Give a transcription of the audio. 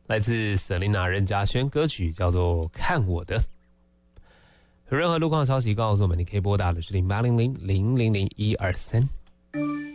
来自 Selina 任嘉萱，歌曲叫做《看我的》。有任何路况消息告诉我们，你可以拨打的是0800-000-123。